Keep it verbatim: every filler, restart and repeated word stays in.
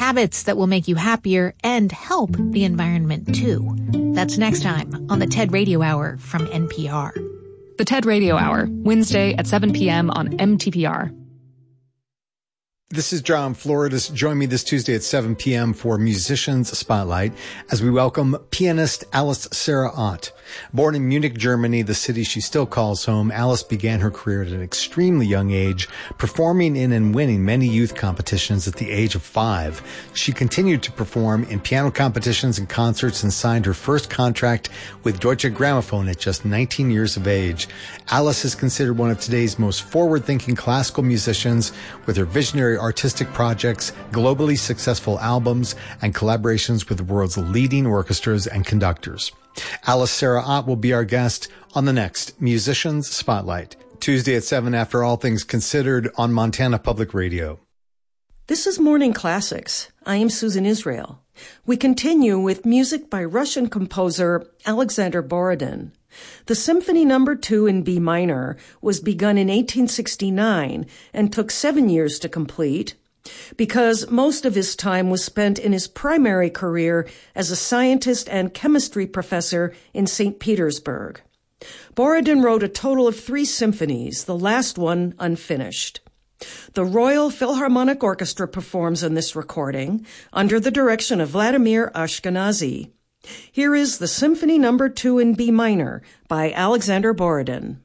habits that will make you happier and help the environment too. That's next time on the TED Radio Hour from N P R. The TED Radio Hour, Wednesday at seven p.m. on M T P R. This is John Floridas. Join me this Tuesday at seven p.m. for Musicians Spotlight as we welcome pianist Alice Sarah Ott. Born in Munich, Germany, the city she still calls home, Alice began her career at an extremely young age, performing in and winning many youth competitions at the age of five. She continued to perform in piano competitions and concerts and signed her first contract with Deutsche Grammophon at just nineteen years of age. Alice is considered one of today's most forward-thinking classical musicians with her visionary artistic projects, globally successful albums, and collaborations with the world's leading orchestras and conductors. Alice Sarah Ott will be our guest on the next Musicians Spotlight, Tuesday at seven after All Things Considered on Montana Public Radio. This is Morning Classics. I am Susan Israel. We continue with music by Russian composer Alexander Borodin. The Symphony Number Two in B minor was begun in eighteen sixty-nine and took seven years to complete, because most of his time was spent in his primary career as a scientist and chemistry professor in Saint Petersburg. Borodin wrote a total of three symphonies, the last one unfinished. The Royal Philharmonic Orchestra performs in this recording under the direction of Vladimir Ashkenazy. Here is the Symphony Number Two in B minor by Alexander Borodin.